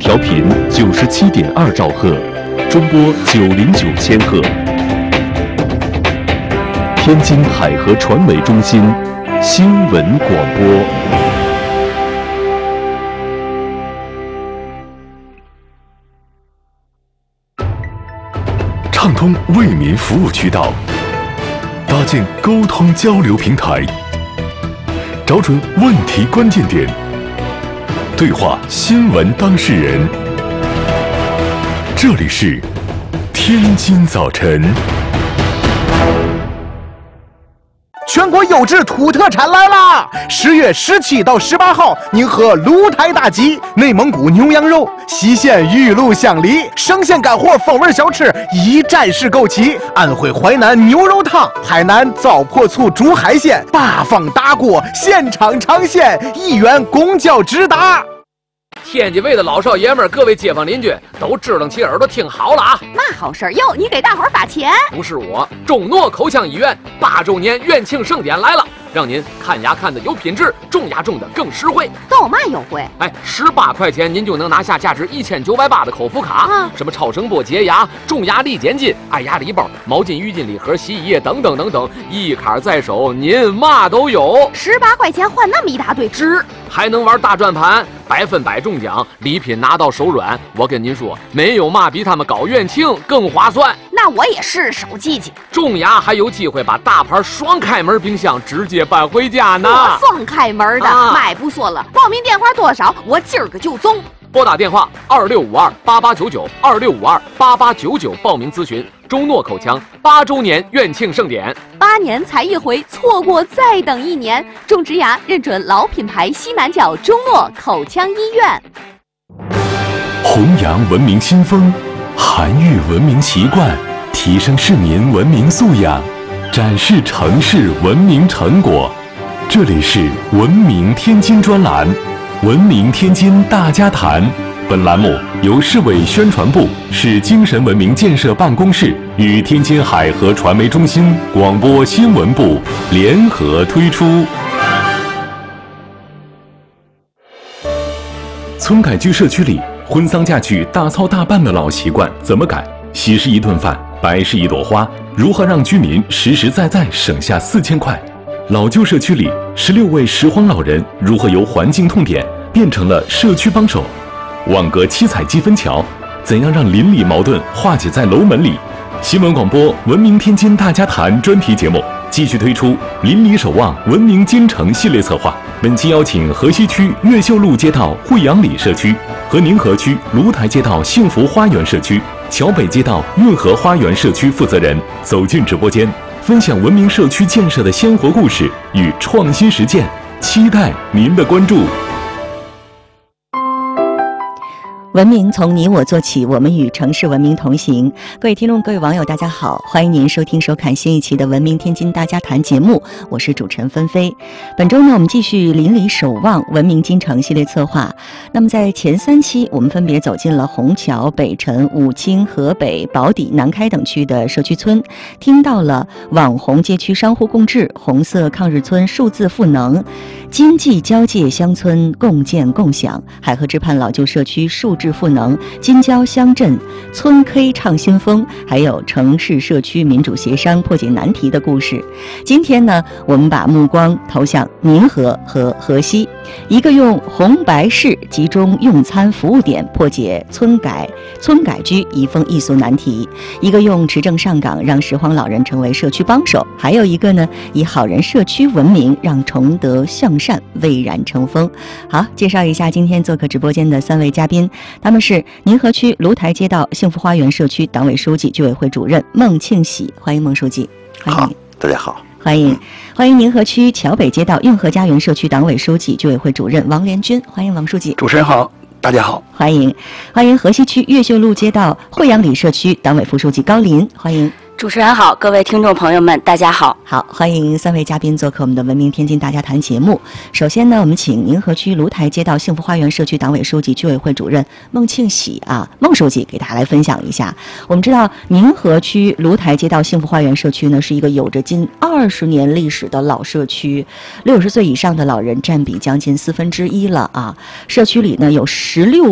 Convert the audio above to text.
调频97.2兆赫，中波909千赫。天津海河传媒中心新闻广播。畅通为民服务渠道，搭建沟通交流平台，找准问题关键点，对话新闻当事人。这里是天津早晨。 全国优质土特产来啦！10月17到18号，宁河鹿台大集，内蒙古牛羊肉，西县玉露香梨，生鲜干货风味小吃一站式购齐，安徽淮南牛肉汤，海南糟粕醋煮海鲜，8方大锅现场尝鲜，1元公交直达。 天津卫的老少爷们儿，各位街坊邻居都支棱起耳朵听好了啊！ 嘛好事儿哟？你给大伙儿发钱？ 不是我，中诺口腔医院8周年院庆盛典来了，让您看牙看的有品质，种牙种的更实惠。 都有嘛优惠 ？18块钱您就能拿下价值1980的口服卡，什么超声波洁牙、种牙力减筋、爱牙礼包、毛巾、浴巾礼盒、洗衣液等等等等，一卡在手，您嘛都有。 18块钱换那么一大堆，值！ 还能玩大转盘，100%中奖，礼品拿到手软。我跟您说，没有嘛比他们搞院庆更划算。 那我也是手记记。 种牙还有机会把大牌双开门冰箱直接搬回家呢。 双开门的，买不说了。报名电话多少？我今儿个就中。 拨打电话26528899，26528899报名咨询中诺口腔8周年院庆盛典。 8年才一回，错过再等1年。种植牙认准老品牌西南角中诺口腔医院。 弘扬文明新风，涵育文明习惯，提升市民文明素养，展示城市文明成果。这里是文明天津专栏，文明天津大家谈。本栏目由市委宣传部、市精神文明建设办公室与天津海河传媒中心广播新闻部联合推出。村改居社区里，婚丧嫁娶大操大办的老习惯怎么改？喜事一顿饭，白事一朵花，如何让居民实实在在省下4000块？老旧社区里，16位拾荒老人如何由环境痛点变成了社区帮手？网格7彩积分桥，怎样让邻里矛盾化解在楼门里？新闻广播文明天津大家谈专题节目继续推出邻里守望文明京城系列策划。本期邀请河西区越秀路街道惠阳里社区和宁河区芦台街道幸福花园社区、桥北街道运河花园社区负责人走进直播间，分享文明社区建设的鲜活故事与创新实践，期待您的关注。 文明从你我做起，我们与城市文明同行。各位听众，各位网友，大家好，欢迎您收听收看新一期的文明天津大家谈节目，我是主持人芬飞。本周呢，我们继续邻里守望文明京城系列策划。那么在前3期，我们分别走进了虹桥、北辰、武清、河北、宝坻、南开等区的社区村，听到了网红街区商户共治、红色抗日村数字赋能、经济交界乡村共建共享、海河支畔老旧社区数质赋能、金郊乡镇村 K 唱新风，还有城市社区民主协商破解难题的故事。今天呢，我们把目光投向宁河和河西，一个用红白事集中用餐服务点破解村改居移风易俗难题，一个用持证上岗让拾荒老人成为社区帮手，还有一个呢，以好人社区闻名让崇德向善蔚然成风。好，介绍一下今天做客直播间的3位嘉宾，他们是宁河区芦台街道幸福花园社区党委书记、居委会主任孟庆喜，欢迎孟书记。 好，大家好。 欢迎宁河区桥北街道运河家园社区党委书记、居委会主任王连军，欢迎王书记。 主持人好，大家好。 欢迎河西区越秀路街道惠阳里社区党委副书记高林，欢迎。 主持人好，各位听众朋友们，大家好。 好，欢迎3位嘉宾做客我们的文明天津大家谈节目。首先呢，我们请宁河区芦台街道幸福花园社区党委书记、居委会主任孟庆喜孟书记给大家来分享一下。我们知道宁河区芦台街道幸福花园社区呢，是一个有着近20年历史的老社区，60岁以上的老人占比将近1/4了啊。社区里呢有16